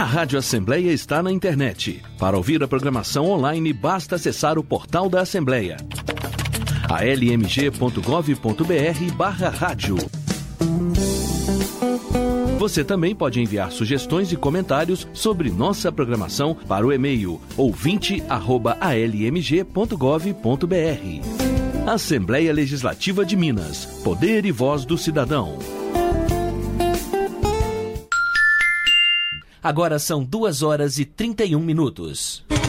A Rádio Assembleia está na internet. Para ouvir a programação online, basta acessar o portal da Assembleia. almg.gov.br/rádio. Você também pode enviar sugestões e comentários sobre nossa programação para o e-mail ouvinte@almg.gov.br. Assembleia Legislativa de Minas. Poder e voz do cidadão. Agora são 2h31.